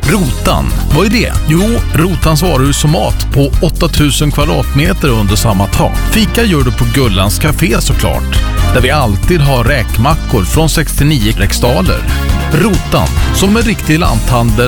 Rotan, vad är det? Jo, Rotans varuhus och mat på 8000 kvadratmeter under samma tak. Fika gör du på Gullans Café såklart, där vi alltid har räkmackor från 69 riksdaler. Rotan, som en riktig lanthandel